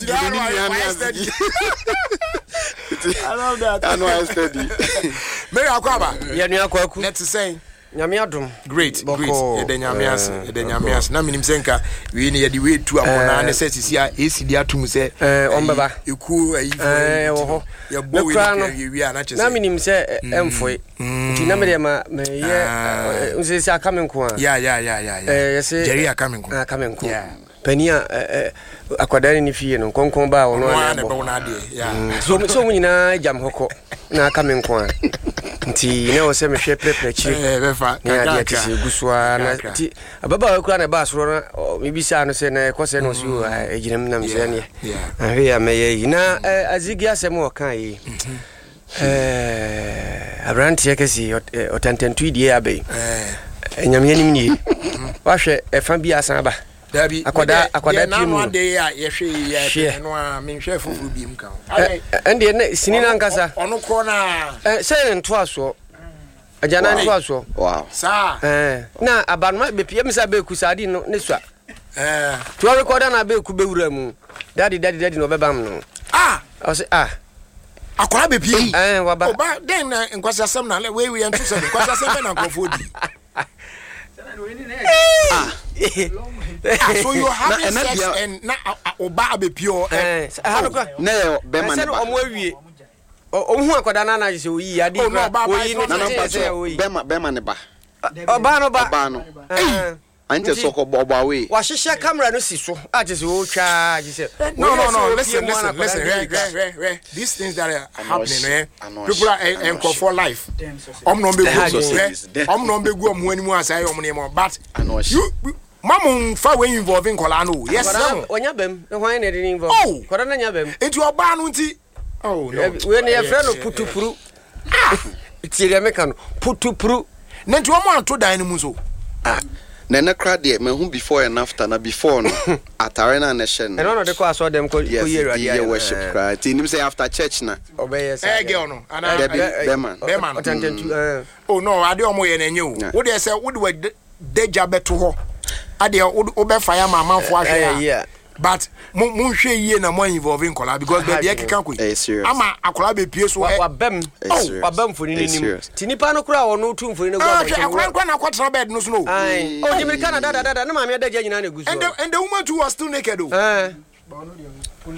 I love that. I know I study. Mary Akwaba. Ya ni akwaku. Let's say. Nyame adom. Great. Edenyamias. Na minim senka we ne yedi we tu amona ne se sisi a esidi atum se. Ombeba. Eku ayi. Wo ho. Ya bo we wi na chese. Na minim se emfoi. Nti na me de ma ye unsisi akamenko a. Ya. Yese Jerry akamenko. Akamenko. Pania akwadare ni fie no konkon ba wono na bo na de. Ya. So mu nyina jam hoko na akamenko a. Nti ne wo se me hwe prepre chi befa ya ti se gusua na ti ababa akura na ba soro na mi bisa no se na kwose no so ejinem nam se ne ahwe ya meye na azigi asem wo kan yi abranti yakesi otantentu die abai enyame anim ni wa hwe efa bi asan ba Dabi akwada pi mu ade ya yehwe ya no a menhwe foforo bi mka ende ne sini na nkasa ono kro na se nto aso ajana nto aso Wow. sa na abanma be pia misa be kusadi no ne swa to recorder na be ku be wura mu daddy no bebam no o se akwara be pia waba oba den na nkwasa asem na we nto se nkwasa asem na nkofodi so you have sex and na oba be pure na be man ba omo awie ohu akoda na na je oyi ade oyi no be man ba oba no ante so ko bobo we wa hihye camera no si so aje se o twa aje se no listen these things that are happening people are for life no be go mo animu asai no but you Mamun fa we involving kola no yes no onya bem hwan na dey involve kola na nya bem enti oba no nti no we na ye friend no putupuru tiria meka no putupuru na nti o mo ato dan no mu so na crowd there me hu before and after na before no atare na shen no dey call so dem ko year radio worship crowd ti nim say after church na obey yes girl no ana be man oh no ade o mo ye na nye o wo dey say wo dey deja beto ho ade o be fire mama fo ahwe but mo hwe yie na mo involving kola because baby ekeka ko ama akola be pie so wabem foni nim tinipa no kura wono tu foni no gwa akola na kwatra bed no so no o jimiri kana dada na maami adaje nyina na guso and the woman too was still naked